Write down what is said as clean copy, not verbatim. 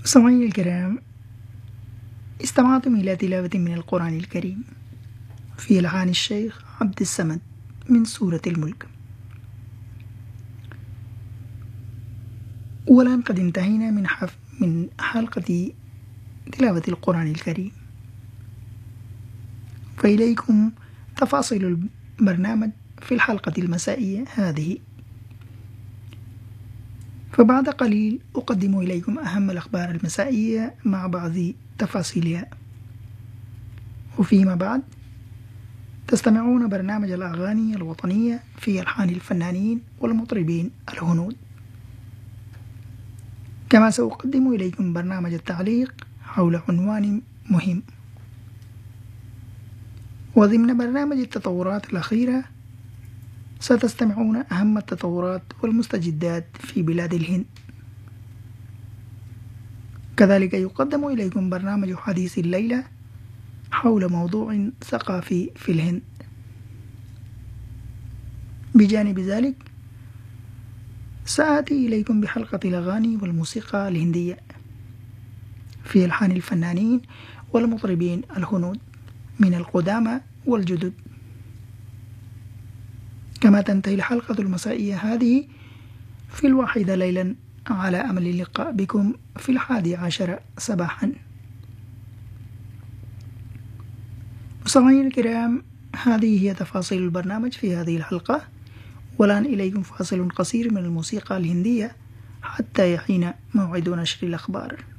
سمعي الكرام، استمعتم إلى تلاوة من القرآن الكريم في ألحان الشيخ عبد الصمد من سورة الملك. والآن قد انتهينا من حلقة تلاوة القرآن الكريم، فإليكم تفاصيل البرنامج في الحلقة المسائية هذه. فبعد قليل أقدم إليكم أهم الأخبار المسائية مع بعض تفاصيلها، وفيما بعد تستمعون برنامج الأغاني الوطنية في ألحان الفنانين والمطربين الهنود. كما سأقدم إليكم برنامج التعليق حول عنوان مهم. وضمن برنامج التطورات الأخيرة ستستمعون أهم التطورات والمستجدات في بلاد الهند. كذلك يقدم إليكم برنامج حديث الليلة حول موضوع ثقافي في الهند. بجانب ذلك سآتي إليكم بحلقة الأغاني والموسيقى الهندية في ألحان الفنانين والمطربين الهنود من القدامى والجدد. كما تنتهي الحلقة المسائية هذه في 1 ليلا، على أمل اللقاء بكم في 11 صباحا. مستمعينا الكرام، هذه هي تفاصيل البرنامج في هذه الحلقة، والآن إليكم فاصل قصير من الموسيقى الهندية حتى يحين موعد نشر الأخبار.